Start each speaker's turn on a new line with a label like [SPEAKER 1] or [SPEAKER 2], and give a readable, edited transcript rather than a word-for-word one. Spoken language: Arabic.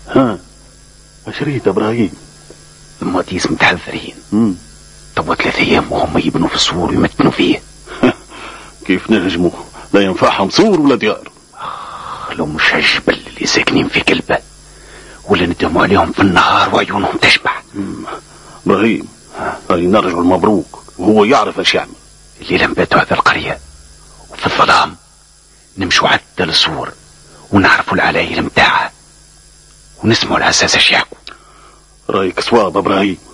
[SPEAKER 1] ها اشريت ابراهيم؟
[SPEAKER 2] ثم ديس متحذرين. طب 3 أيام وهم يبنوا في السور ويمتنوا فيه.
[SPEAKER 1] كيف نهجموا؟ لا ينفعهم سور ولا ديار.
[SPEAKER 2] لو مش هالجبل اللي ساكنين في قلبه، ولا ندهموا عليهم في النهار وعيونهم تشبع.
[SPEAKER 1] ابراهيم راهي نرجع المبروك وهو يعرف ايش يعمل.
[SPEAKER 2] الليله نباتوا هذا القريه، وفي الظلام نمشوا عدى السور ونعرفوا العلايل متاعها ونسمعوا العساس اش يحكوا.
[SPEAKER 1] رايك صواب ابراهيم.